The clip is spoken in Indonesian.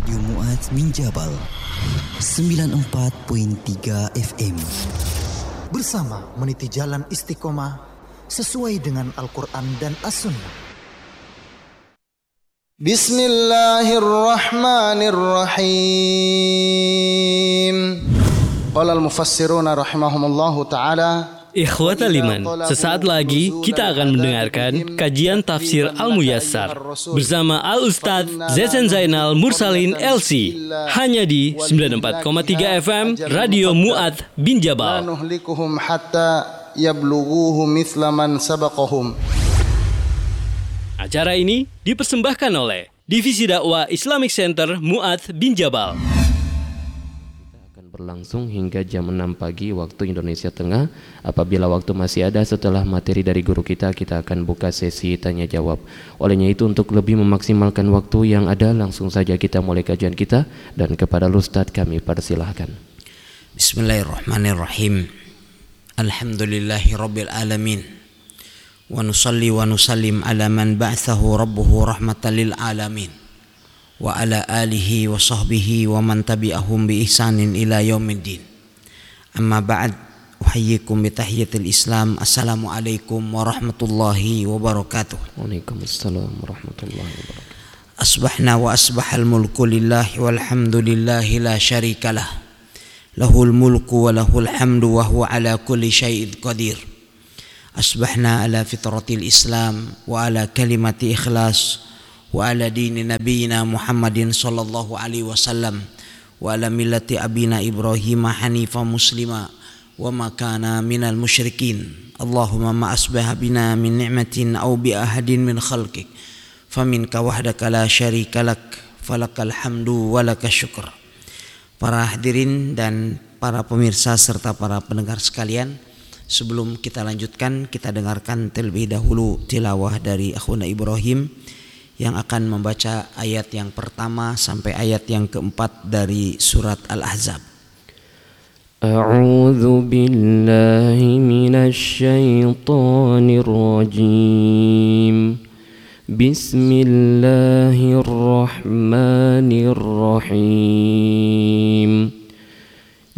Radio Mu'adz Minjabal 94.3 FM. Bersama meniti jalan istiqomah sesuai dengan Al-Quran dan As-Sunnah. Bismillahirrahmanirrahim. Qala al-mufassiruna rahimahumullahu ta'ala. Ikhwatal iman, sesaat lagi kita akan mendengarkan kajian tafsir Al-Muyassar bersama Al-Ustadz Zezen Zainal Mursalin LC hanya di 94,3 FM Radio Mu'adz Binjabal. Nuhlikuhum hatta yablughuhu mithla man sabaqahum. Acara ini dipersembahkan oleh Divisi Dakwah Islamic Center Mu'adz Binjabal. Berlangsung hingga jam 6 pagi waktu Indonesia Tengah. Apabila waktu masih ada setelah materi dari guru kita akan buka sesi tanya jawab. Olehnya itu untuk lebih memaksimalkan waktu yang ada, langsung saja kita mulai kajian kita dan kepada Ustadz kami persilahkan. Bismillahirrahmanirrahim. Alhamdulillahi rabbil alamin. Wa nusalli wa nusallim ala man ba'athahu rabbuhu rahmatan lil alamin. Wa ala alihi wa sahbihi wa man tabi'ahum bi ihsanin ila yaumiddin. Amma ba'd, uhayyikum bi tahiyatil Islam. Assalamualaikum warahmatullahi wabarakatuh. Waalaikumsalam warahmatullahi wabarakatuh. Asbahna wa asbahal mulku lillahi walhamdulillahi la syarikalah. Lahul mulku wa lahul hamdu wa huwa ala kulli syai'in qadir. Asbahna ala fitratil Islam wa ala kalimati ikhlas wa ala dini nabiyina Muhammadin sallallahu alaihi wasallam wa ala millati abina Ibrahim hanifa muslima wa ma kana minal musyrikin. Allahumma ma asbaha bina min ni'matin aw bi ahadin min khalqik faminka wahdaka la syarika lak falakal hamdu wa lakas syukr. Para hadirin dan para pemirsa serta para pendengar sekalian, sebelum kita lanjutkan, kita dengarkan terlebih dahulu tilawah dari akhuna Ibrahim yang akan membaca ayat yang pertama sampai ayat yang keempat dari surat Al-Ahzab. A'udzu billahi minasy syaithanir rajim. Bismillahirrahmanirrahim.